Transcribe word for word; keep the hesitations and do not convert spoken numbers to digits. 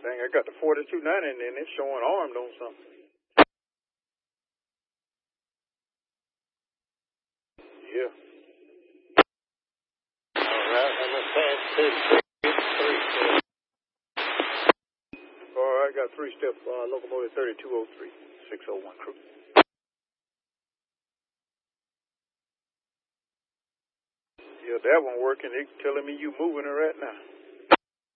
Dang, I got the forty-two ninety and then it's showing armed on something. Yeah. All right, I'm going to pass to three step. All right, got three step uh, locomotive thirty-two oh three, six oh one crew. Yeah, that one working. It's telling me you moving it right now.